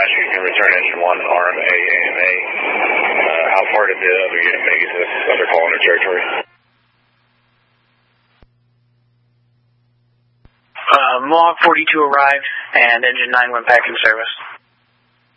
you can return engine 1, RMA, AMA. How far did the other unit make it to this other call in their territory? Mohawk 42 arrived, and engine 9 went back in service.